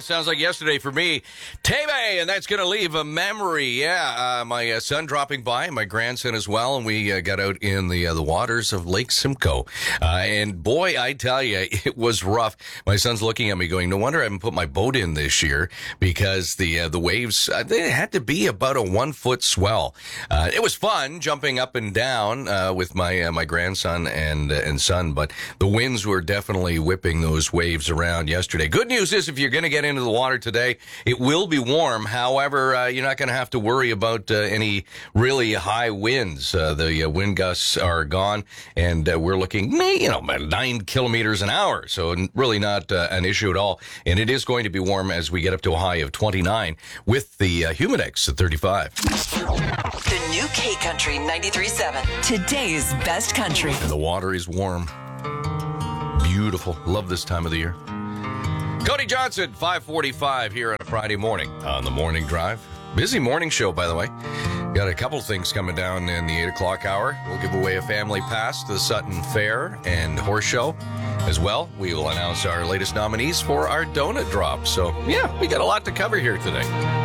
sounds like yesterday for me. Tebe, and that's going to leave a memory. Yeah, my son dropping by, my grandson as well, and we got out in the waters of Lake Simcoe. And boy, I tell you, it was rough. My son's looking at me going, no wonder I haven't put my boat in this year, because the waves, they had to be about a 1 foot swell. It was fun jumping up and down with my grandson and son, but the winds were definitely whipping those waves around yesterday. Good news is if you're going to get into the water today, it will be warm. However, you're not going to have to worry about any really high winds. The wind gusts are gone, and we're looking, about 9 kilometers an hour. So really not an issue at all. And it is going to be warm as we get up to a high of 29 with the Humidex at 35. The new K Country 93.7. Today's best country. And the water is warm. Beautiful. Love this time of the year. Cody Johnson, 5:45 here on a Friday morning on the Morning Drive. Busy morning show, by the way. Got a couple things coming down in the 8 o'clock hour. We'll give away a family pass to the Sutton Fair and Horse Show. As well, we will announce our latest nominees for our donut drop. So, yeah, we got a lot to cover here today.